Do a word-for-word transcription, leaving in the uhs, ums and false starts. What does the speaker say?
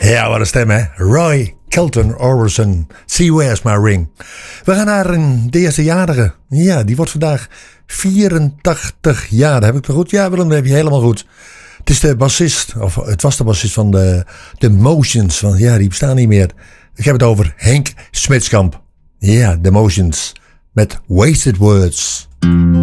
Ja, wat een stem hè. Roy Kelton Orbison. See Where's My Ring. We gaan naar een, de eerste jarige. Ja, die wordt vandaag vierentachtig jaar. Heb ik het goed? Ja, Willem, dat heb je helemaal goed. Het is de bassist, of het was de bassist van de, de Motions. Want ja, die bestaan niet meer. Ik heb het over Henk Smitskamp. Ja, The Motions. Met Wasted Words.